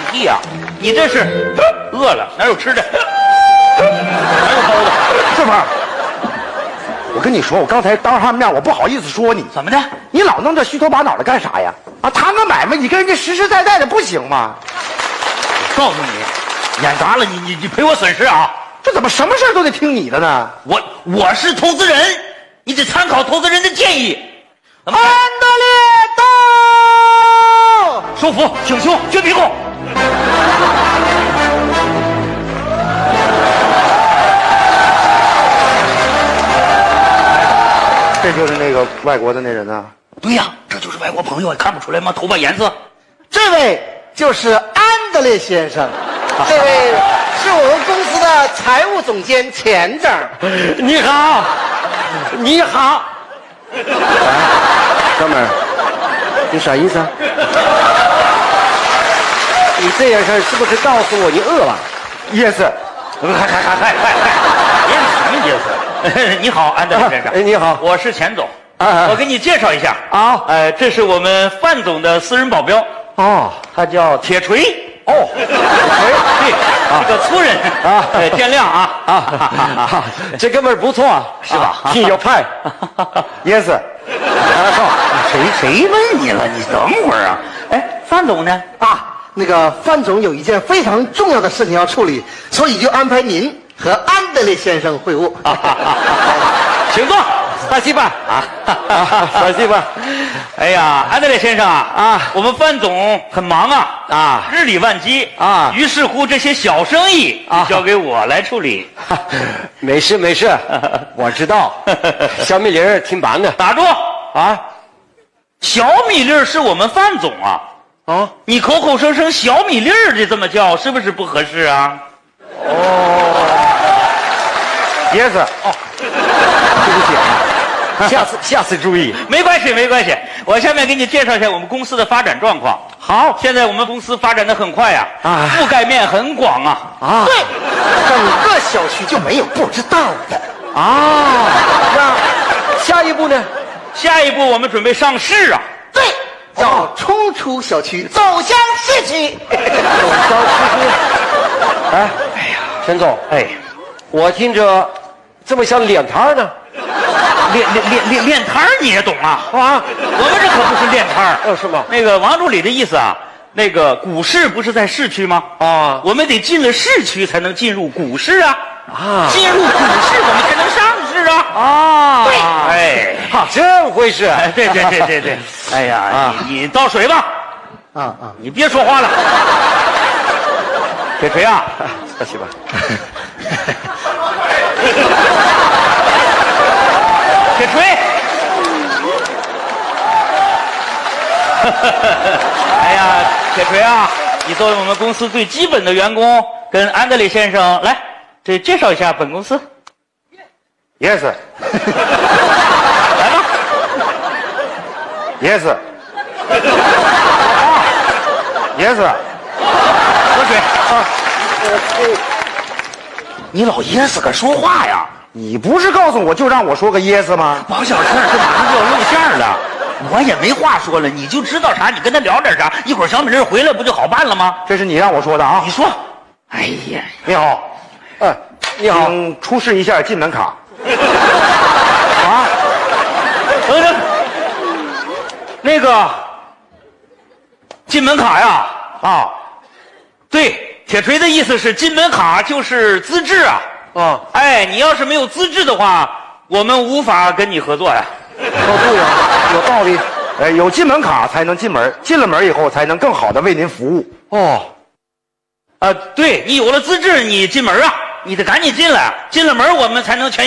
屁呀！你这是饿了，哪有吃的？哪有包子？ 是不是？我跟你说，我刚才当着他们面，我不好意思说你。 怎么的？ 你老弄这虚头巴脑的干啥呀？啊，谈个买卖，你跟人家实实在在的不行吗？ 我告诉你，演砸了你赔我损失啊！ 这怎么什么事都得听你的呢？ 我是投资人，你得参考投资人的建议。 安德烈到， 收服，挺胸，撅屁股。 这就是那个外国的那人啊。 对呀，这就是外国朋友，看不出来吗？头发颜色。 这位就是安德烈先生，这位是我们公司的财务总监钱总。 你好，你好。哥们儿，你啥意思啊？你这样事是不是告诉我你饿了？意思， 嗨，什么意思？你好，安德烈先生。 哎，你好， 我是钱总。 我我给你介绍一下啊。 这是我们范总的私人保镖。 哦， 他叫铁锤。 哦， 对，这个粗人啊， 见谅啊。 这哥们儿不错啊， 是吧？ 挺有派。Yes。 谁问你了？你等会儿啊。哎，范总呢？ 啊，那个范总有一件非常重要的事情要处理，所以就安排您和安德烈先生会晤。 请坐。 спасибо啊，спасибо。 哎呀，安德烈先生啊，我们范总很忙啊，日理万机啊， 于是乎这些小生意交给我来处理。 没事，我知道。小米粒挺忙的。 打住啊！ 小米粒是我们范总啊。 啊， 你口口声声小米粒的这么叫，是不是不合适啊？ 椰子。哦，对不起啊，下次注意。 没关系。我下面给你介绍一下我们公司的发展状况。 好， 现在我们公司发展的很快呀，覆盖面很广啊。 对，整个小区就没有不知道的啊。那下一步呢？ 下一步我们准备上市啊。 对，要冲出小区，走向市区。 哎呀，陈总，我听着这么像练摊呢。 练摊儿你也懂啊？我们这可不是练摊儿。 是吗？ 那个王助理的意思啊，那个股市不是在市区吗？ 啊， 我们得进了市区才能进入股市啊。进入股市我们才能上市啊。对， 这回事。 对。哎呀，你倒水吧。你别说话了。铁锤啊， 客气吧。 铁锤。哎呀，铁锤啊，你作为我们公司最基本的员工，跟安德烈先生来，这介绍一下本公司。 Yes。 来吧。 Yes。Yes。 喝水啊。你老爷子个说话呀！ 你不是告诉我就让我说个 yes 吗？ 王小倩这马上就要露馅了，我也没话说了，你就知道啥，你跟他聊点啥，一会儿小米粒回来不就好办了吗？ 这是你让我说的啊！ 你说。哎呀， 你好，你好，请出示一下进门卡。 那个进门卡呀，对，铁锤的意思是进门卡就是资质啊。你要是没有资质的话，我们无法跟你合作呀。 对呀，有道理。有进门卡才能进门，进了门以后才能更好的为您服务。 对，你有了资质，你进门啊，你得赶紧进来，进了门我们才能全